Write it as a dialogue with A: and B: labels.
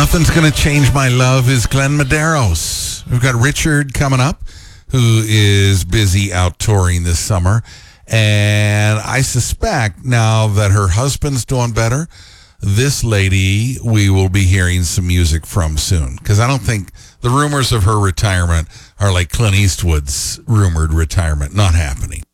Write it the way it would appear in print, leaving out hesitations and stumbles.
A: Nothing's Gonna Change My Love is Glenn Medeiros. We've got Richard coming up, who is busy out touring this summer. And I suspect now that her husband's doing better, this lady we will be hearing some music from soon. Because I don't think the rumors of her retirement are like Clint Eastwood's rumored retirement. Not happening.